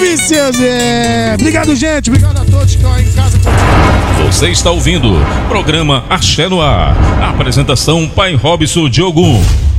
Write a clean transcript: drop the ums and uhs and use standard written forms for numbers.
Vícia Zé. Obrigado, gente. Obrigado a todos que estão aí em casa. Você está ouvindo programa Axé no Ar. Apresentação Pai Robson Diogo.